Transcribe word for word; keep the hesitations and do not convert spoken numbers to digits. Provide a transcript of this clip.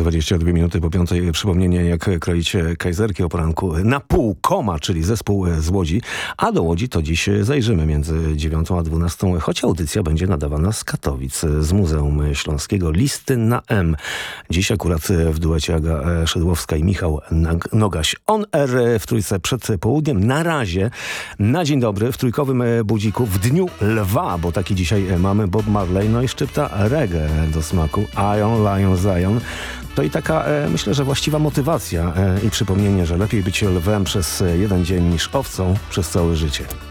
dwadzieścia dwie minuty po piątej. Przypomnienie, jak kroicie kajzerki o poranku na pół koma, czyli zespół z Łodzi. A do Łodzi to dziś zajrzymy między dziewiątą a dwunastą, choć audycja będzie nadawana z Katowic, z Muzeum Śląskiego. Listy na M. Dziś akurat w duecie Aga Szydłowska i Michał Nogaś. On Air w trójce przed południem. Na razie, na dzień dobry, w trójkowym budziku, w dniu lwa, bo taki dzisiaj mamy, Bob Marley, no i szczypta reggae do smaku. Ion, Lion, Zion. To i taka, e, myślę, że właściwa motywacja e, i przypomnienie, że lepiej być lwem przez jeden dzień niż owcą przez całe życie.